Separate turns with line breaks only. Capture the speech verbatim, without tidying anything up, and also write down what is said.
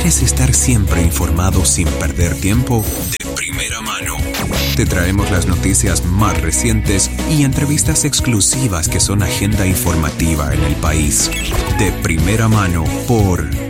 ¿Quieres estar siempre informado sin perder tiempo? De primera mano. Te traemos las noticias más recientes y entrevistas exclusivas que son agenda informativa en el país. De primera mano por